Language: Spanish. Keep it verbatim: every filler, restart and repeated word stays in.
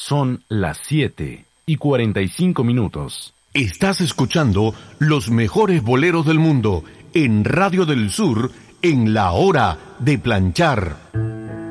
Son las siete y cuarenta y cinco minutos. Estás escuchando los mejores boleros del mundo en Radio del Sur en La Hora de Planchar.